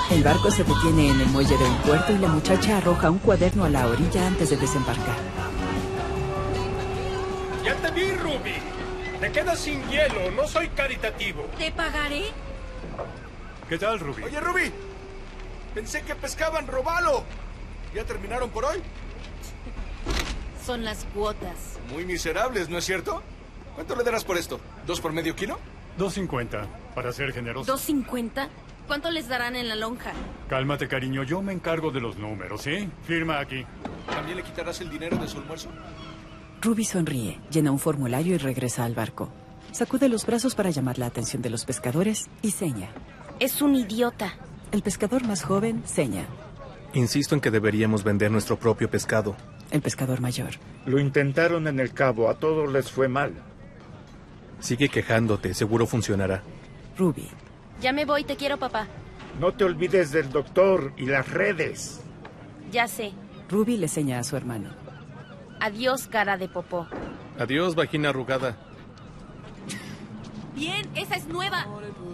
El barco se detiene en el muelle de un puerto y la muchacha arroja un cuaderno a la orilla antes de desembarcar. Ya te vi, Ruby. Te quedas sin hielo, no soy caritativo. ¿Te pagaré? ¿Qué tal, Ruby? Oye, Ruby, pensé que pescaban robalo. ¿Ya terminaron por hoy? Son las cuotas. Muy miserables, ¿no es cierto? ¿Cuánto le darás por esto? ¿2 por medio kilo? 2.50, para ser generoso. ¿2.50? ¿Cuánto les darán en la lonja? Cálmate, cariño, yo me encargo de los números, ¿sí? Firma aquí. ¿También le quitarás el dinero de su almuerzo? Ruby sonríe, llena un formulario y regresa al barco. Sacude los brazos para llamar la atención de los pescadores y seña. Es un idiota. El pescador más joven seña. Insisto en que deberíamos vender nuestro propio pescado. El pescador mayor. Lo intentaron en el Cabo, a todos les fue mal. Sigue quejándote, seguro funcionará. Ruby. Ya me voy, te quiero, papá. No te olvides del doctor y las redes. Ya sé. Ruby le seña a su hermano. Adiós, cara de popó. Adiós, vagina arrugada. Bien, esa es nueva.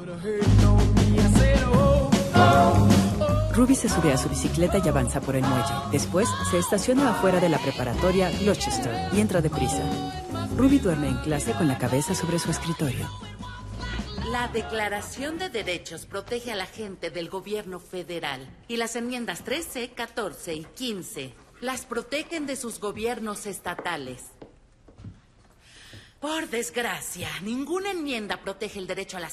Ruby se sube a su bicicleta y avanza por el muelle. Después, se estaciona afuera de la preparatoria Gloucester y entra deprisa. Ruby duerme en clase con la cabeza sobre su escritorio. La Declaración de Derechos protege a la gente del gobierno federal y las enmiendas 13, 14 y 15 las protegen de sus gobiernos estatales. Por desgracia, ninguna enmienda protege el derecho a la